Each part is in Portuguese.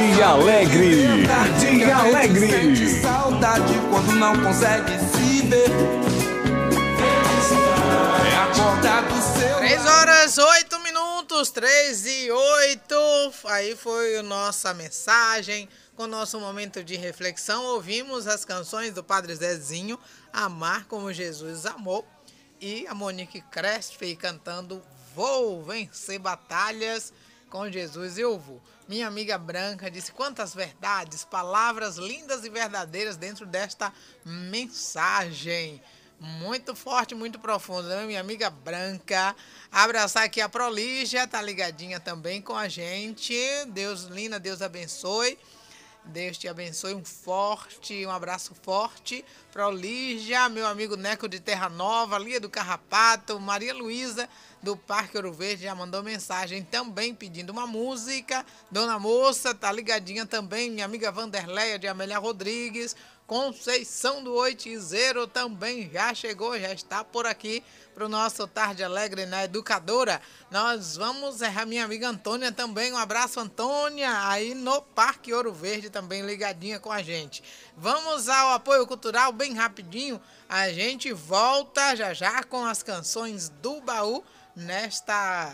Tarde Alegre. Tarde Alegre. Sente saudade quando não consegue se ver. É acordar do seu 3 horas 8 minutos, 3 e 8. Aí foi a nossa mensagem, com o nosso momento de reflexão. Ouvimos as canções do Padre Zezinho, Amar Como Jesus Amou, e a Monique Crespi cantando Vou Vencer Batalhas com Jesus e eu vou. Minha amiga Branca disse quantas verdades, palavras lindas e verdadeiras dentro desta mensagem. Muito forte, muito profundo, né, minha amiga Branca? Abraçar aqui a Prolígia, tá ligadinha também com a gente. Deus, Lina, Deus abençoe. Deus te abençoe, um abraço forte. Prolígia, meu amigo Neco de Terra Nova, Lia do Carrapato, Maria Luísa do Parque Ouro Verde já mandou mensagem também pedindo uma música. Dona Moça, tá ligadinha também. Minha amiga Vanderleia de Amélia Rodrigues. Conceição do Oitizeiro também já chegou, já está por aqui para o nosso Tarde Alegre na Educadora. Nós vamos errar minha amiga Antônia também, um abraço Antônia, aí no Parque Ouro Verde também ligadinha com a gente. Vamos ao apoio cultural bem rapidinho, a gente volta já já com as canções do baú nesta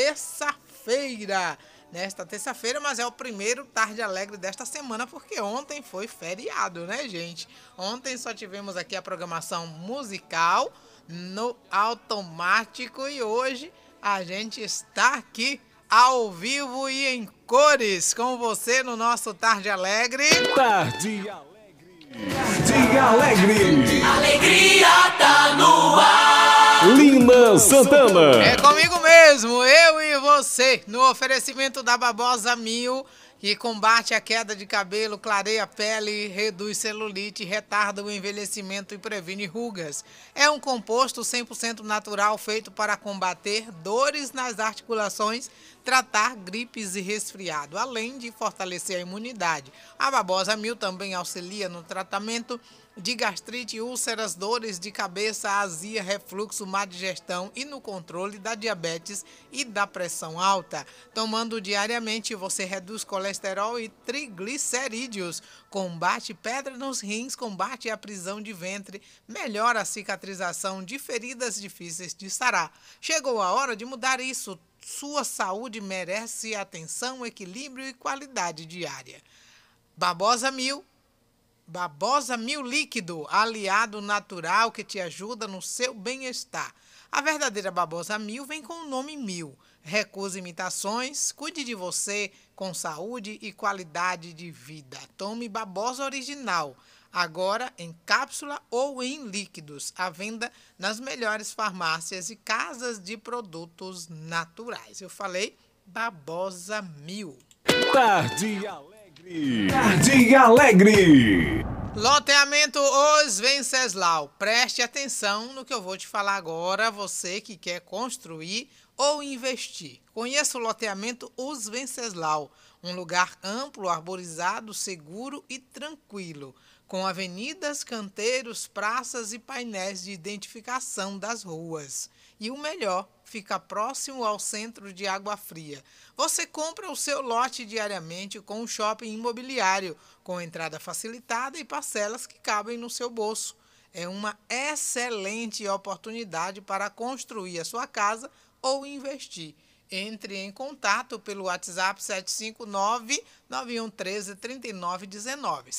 terça-feira. Mas é o primeiro Tarde Alegre desta semana, porque ontem foi feriado, né, gente? Ontem só tivemos aqui a programação musical no automático e hoje a gente está aqui ao vivo e em cores com você no nosso Tarde Alegre. Tarde Alegre. Tarde Alegre. Alegria tá no ar. Lina Santana. É comigo mesmo, eu e você, no oferecimento da Babosa 1000, que combate a queda de cabelo, clareia a pele, reduz celulite, retarda o envelhecimento e previne rugas. É um composto 100% natural feito para combater dores nas articulações, tratar gripes e resfriado, além de fortalecer a imunidade. A Babosa 1000 também auxilia no tratamento de gastrite, úlceras, dores de cabeça, azia, refluxo, má digestão e no controle da diabetes e da pressão alta. Tomando diariamente, você reduz colesterol e triglicerídeos, combate pedra nos rins, combate a prisão de ventre, melhora a cicatrização de feridas difíceis de sarar. Chegou a hora de mudar isso. Sua saúde merece atenção, equilíbrio e qualidade diária. Babosa 1000 líquido, aliado natural que te ajuda no seu bem-estar. A verdadeira Babosa 1000 vem com o nome 1000. Recuse imitações, cuide de você com saúde e qualidade de vida. Tome Babosa original, agora em cápsula ou em líquidos. À venda nas melhores farmácias e casas de produtos naturais. Eu falei Babosa 1000. Tarde Alegre. Tarde Alegre. Loteamento Os Venceslau. Preste atenção no que eu vou te falar agora, você que quer construir ou investir. Conheça o loteamento Os Venceslau, um lugar amplo, arborizado, seguro e tranquilo, com avenidas, canteiros, praças e painéis de identificação das ruas. E o melhor, fica próximo ao centro de Água Fria. Você compra o seu lote diariamente com o shopping imobiliário, com entrada facilitada e parcelas que cabem no seu bolso. É uma excelente oportunidade para construir a sua casa ou investir. Entre em contato pelo WhatsApp 759-9113-3919.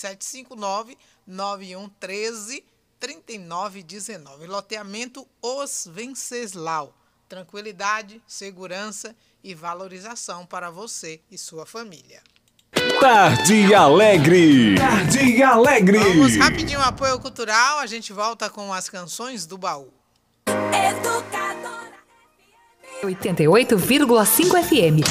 759-9113-3919. Loteamento Os Venceslau. Tranquilidade, segurança e valorização para você e sua família. Tarde Alegre. Tarde Alegre. Vamos rapidinho, apoio cultural. A gente volta com as canções do baú. Educadora 88,5 FM.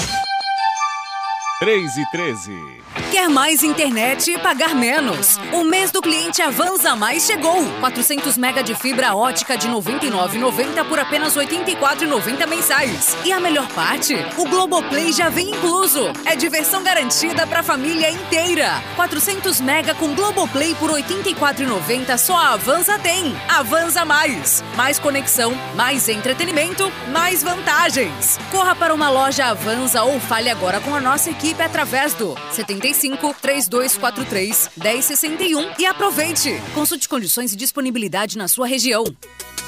3:13. Quer mais internet e pagar menos? O mês do cliente Avanza Mais chegou. 400 mega de fibra ótica de R$ 99,90 por apenas R$ 84,90 mensais. E a melhor parte? O Globoplay já vem incluso. É diversão garantida para a família inteira. 400 mega com Globoplay por R$ 84,90 só a Avanza tem. Avanza Mais. Mais conexão, mais entretenimento, mais vantagens. Corra para uma loja Avanza ou fale agora com a nossa equipe através do 75 55-3243-1061 e aproveite. Consulte condições e disponibilidade na sua região.